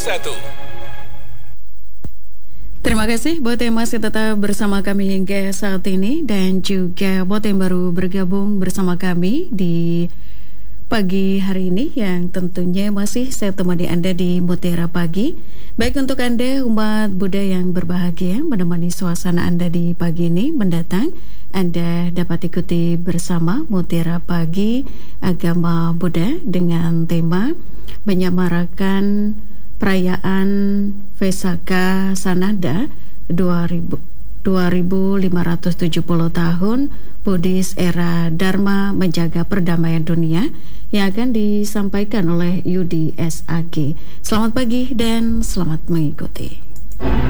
Terima kasih buat yang masih tetap bersama kami hingga saat ini dan juga buat yang baru bergabung bersama kami di pagi hari ini yang tentunya masih saya temani Anda di Mutiara Pagi. Baik untuk Anda umat Buddha yang berbahagia menemani suasana Anda di pagi ini mendatang, Anda dapat ikuti bersama Mutiara Pagi Agama Buddha dengan tema menyemarakan perayaan Vesaka Sanada 2570 tahun Buddhis era Dharma menjaga perdamaian dunia yang akan disampaikan oleh Yudi SAG. Selamat pagi dan selamat mengikuti.